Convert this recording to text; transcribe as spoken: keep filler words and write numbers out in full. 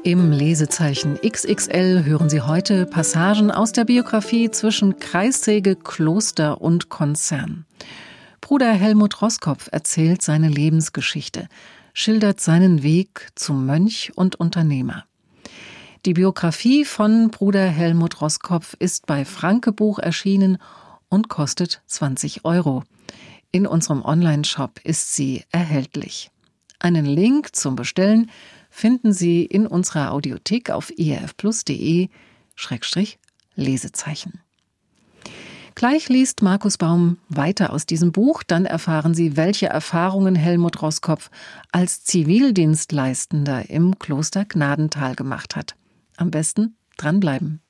Im Lesezeichen X X L hören Sie heute Passagen aus der Biografie zwischen Kreissäge, Kloster und Konzern. Bruder Helmut Roskopf erzählt seine Lebensgeschichte, schildert seinen Weg zum Mönch und Unternehmer. Die Biografie von Bruder Helmut Roskopf ist bei Franke Buch erschienen und kostet zwanzig Euro. In unserem Online-Shop ist sie erhältlich. Einen Link zum Bestellen finden Sie in unserer Audiothek auf erfplus.de Schrägstrich Lesezeichen. Gleich liest Markus Baum weiter aus diesem Buch, dann erfahren Sie, welche Erfahrungen Helmut Roskopf als Zivildienstleistender im Kloster Gnadental gemacht hat. Am besten dranbleiben.